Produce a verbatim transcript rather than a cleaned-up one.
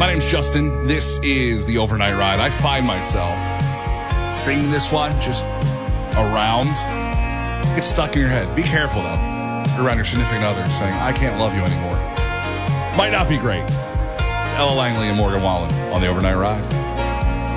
My name's Justin. This is the Overnight Ride. I find myself singing this one just around. Get stuck in your head. Be careful, though. You're around your significant other saying, I can't love you anymore. Might not be great. It's Ella Langley and Morgan Wallen on the Overnight Ride.